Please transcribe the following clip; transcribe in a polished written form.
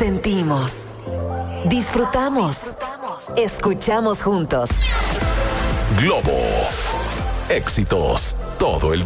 Sentimos, disfrutamos, escuchamos juntos. Globo. Éxitos todo el